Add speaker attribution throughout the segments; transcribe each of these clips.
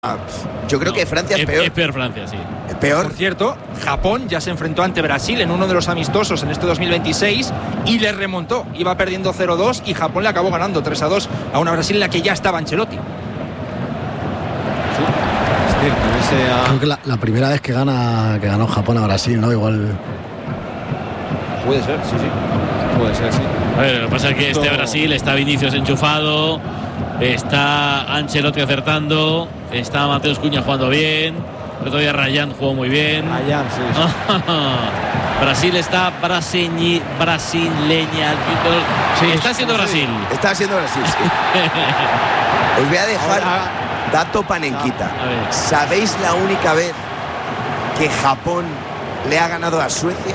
Speaker 1: Yo creo que Francia es peor.
Speaker 2: Es peor Francia, sí.
Speaker 1: ¿Es peor?
Speaker 3: Por cierto, Japón ya se enfrentó ante Brasil en uno de los amistosos en este 2026 y le remontó. Iba perdiendo 0-2 y Japón le acabó ganando 3-2 a una Brasil en la que ya estaba Ancelotti.
Speaker 4: Sí, es cierto.
Speaker 5: Creo que la primera vez que ganó Japón a Brasil, ¿no? Igual.
Speaker 4: Puede ser, sí. Puede ser, sí.
Speaker 2: A ver, lo que pasa es que este Brasil está Vinicius enchufado, está Ancelotti acertando, está Mateus Cunha jugando bien, el otro día Ryan jugó muy bien.
Speaker 4: Ryan, sí.
Speaker 2: Brasil está brasileña. Sí, está siendo Brasil.
Speaker 1: Está siendo Brasil, sí. Os voy a dejar dato panenquita. ¿Sabéis la única vez que Japón le ha ganado a Suecia?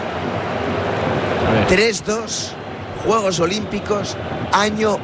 Speaker 1: 3-2, Juegos Olímpicos, año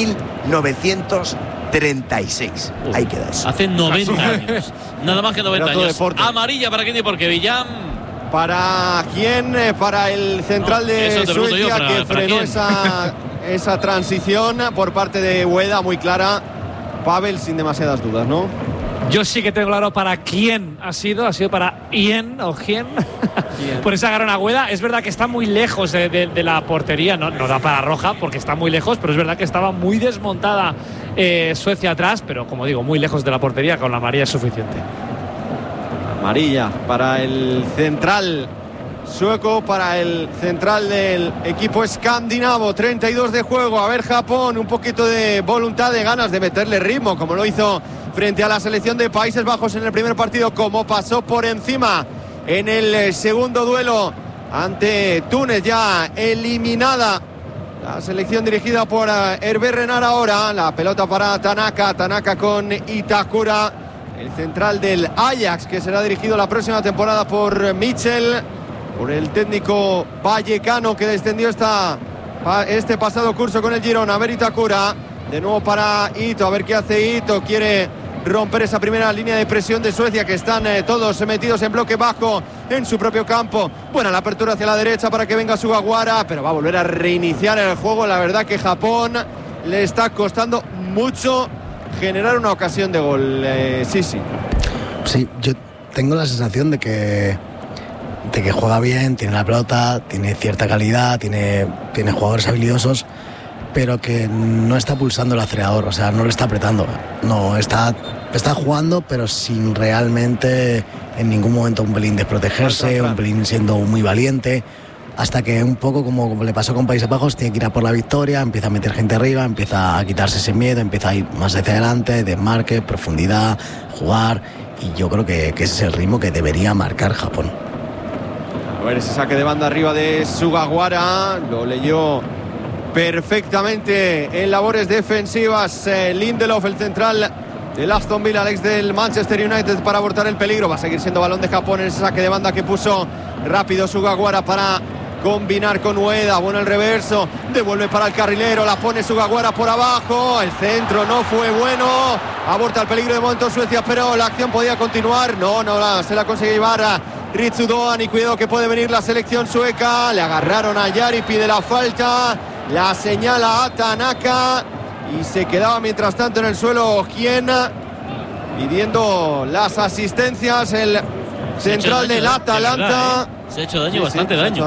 Speaker 1: 1936. Ahí queda eso.
Speaker 2: Hace 90 años. Nada más que 90 años.
Speaker 4: Deporte.
Speaker 2: Amarilla para quién y por qué, Villam.
Speaker 4: ¿Para quién? Para el central de Suecia, que frenó esa transición por parte de Ueda, muy clara. Pavel, sin demasiadas dudas, ¿no?
Speaker 6: Yo sí que tengo claro para quién ha sido para Ien o Gien. Por esa agarrón a Ueda. Es verdad que está muy lejos de la portería, no da para roja porque está muy lejos, pero es verdad que estaba muy desmontada Suecia atrás, pero como digo, muy lejos de la portería, con la amarilla es suficiente.
Speaker 4: Amarilla para el central sueco, para el central del equipo escandinavo. 32 de juego. A ver, Japón, un poquito de voluntad, de ganas de meterle ritmo, como lo hizo frente a la selección de Países Bajos en el primer partido, como pasó por encima en el segundo duelo ante Túnez, ya eliminada la selección dirigida por Hervé Renard. Ahora la pelota para Tanaka con Itakura, el central del Ajax, que será dirigido la próxima temporada por Mitchell, por el técnico vallecano que descendió este pasado curso con el Girona. A ver, Itakura, de nuevo para Ito, a ver qué hace Ito. Quiere romper esa primera línea de presión de Suecia, que están todos metidos en bloque bajo en su propio campo. Buena la apertura hacia la derecha para que venga Sugawara, pero va a volver a reiniciar el juego. La verdad que Japón le está costando mucho generar una ocasión de gol. Sí,
Speaker 5: yo tengo la sensación de que juega bien, tiene la pelota, tiene cierta calidad, tiene jugadores habilidosos, pero que no está pulsando el acelerador, o sea, no le está apretando. No, está jugando, pero sin realmente en ningún momento un pelín desprotegerse, un pelín siendo muy valiente, hasta que un poco como le pasó con Países Bajos, tiene que ir a por la victoria, empieza a meter gente arriba, empieza a quitarse ese miedo, empieza a ir más hacia adelante, desmarque, profundidad, jugar, y yo creo que ese es el ritmo que debería marcar Japón.
Speaker 4: A ver ese saque de banda arriba de Sugawara, lo leyó perfectamente en labores defensivas Lindelof, el central del Aston Villa, Alex del Manchester United, para abortar el peligro. Va a seguir siendo balón de Japón en ese saque de banda que puso rápido Sugawara para combinar con Ueda. Bueno, el reverso, devuelve para el carrilero, la pone Sugawara por abajo, el centro no fue bueno, aborta el peligro de momento Suecia, pero la acción podía continuar. No se la consigue llevar a Ritsudoan, y cuidado que puede venir la selección sueca. Le agarraron a Yari, pide la falta, la señala a Tanaka y se quedaba mientras tanto en el suelo Gien pidiendo las asistencias. El central del Atalanta
Speaker 2: se ha hecho daño, bastante daño.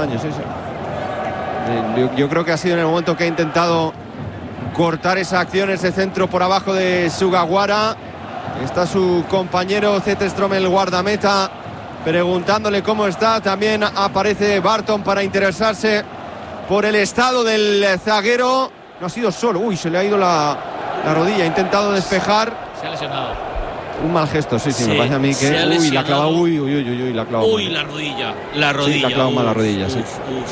Speaker 4: Yo creo que ha sido en el momento que ha intentado cortar esa acción, ese centro por abajo de Sugawara. Está su compañero Zetterström, el guardameta, preguntándole cómo está. También aparece Barton para interesarse por el estado del zaguero. No ha sido solo. Se le ha ido la rodilla. Ha intentado despejar.
Speaker 2: Se ha lesionado.
Speaker 4: Un mal gesto, sí, me parece a mí que. La clava. La clava.
Speaker 2: La rodilla.
Speaker 4: Sí, la clava mal la rodilla, sí.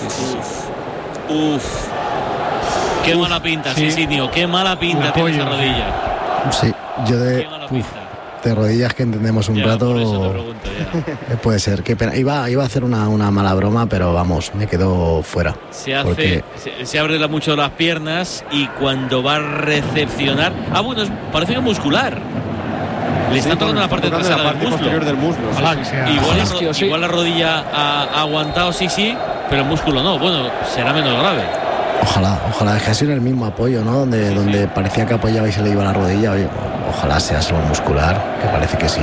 Speaker 2: Qué mala pinta, sí, tío. Qué mala pinta tiene esa rodilla.
Speaker 5: Sí, yo de rodillas que entendemos un rato. Puede ser. Qué pena. Iba a hacer una mala broma, pero vamos, me quedo fuera.
Speaker 2: Se abre mucho las piernas y cuando va a recepcionar. Parece que es muscular. Le está tocando la parte trasera del muslo. Igual la rodilla ha aguantado, sí, pero el músculo no. Bueno, será menos grave.
Speaker 5: Ojalá, es que ha sido el mismo apoyo, ¿no? Donde parecía que apoyaba y se le iba la rodilla. Oye, ojalá sea solo muscular, que parece que sí.